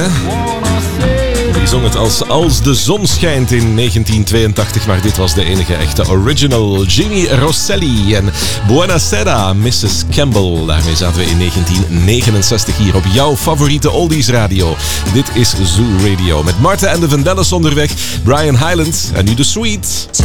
Die zong het als de zon schijnt in 1982, maar dit was de enige echte original. Jimmy Rosselli en Buonasera, Mrs. Campbell. Daarmee zaten we in 1969 hier op jouw favoriete oldies radio. Dit is Zoo Radio met Martha en de Vandellas onderweg, Brian Hyland en nu de Sweet.